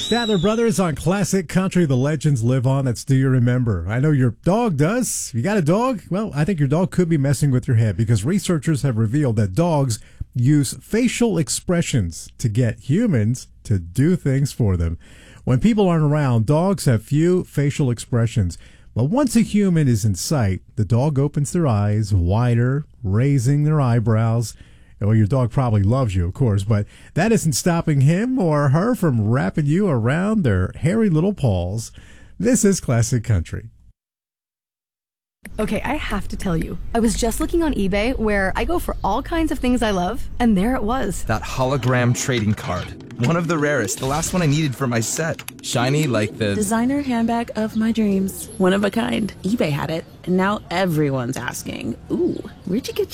Statler Brothers on Classic Country. The legends live on. That's Do You Remember? I know your dog does. You got a dog? Well, I think your dog could be messing with your head because researchers have revealed that dogs use facial expressions to get humans to do things for them. When people aren't around, dogs have few facial expressions. But once a human is in sight, the dog opens their eyes wider, raising their eyebrows. Well, your dog probably loves you, of course, but that isn't stopping him or her from wrapping you around their hairy little paws. This is Classic Country. Okay, I have to tell you, I was just looking on eBay where I go for all kinds of things I love, and there it was. That hologram trading card. One of the rarest, the last one I needed for my set. Shiny like the designer handbag of my dreams. One of a kind. eBay had it, and now everyone's asking, ooh, where'd you get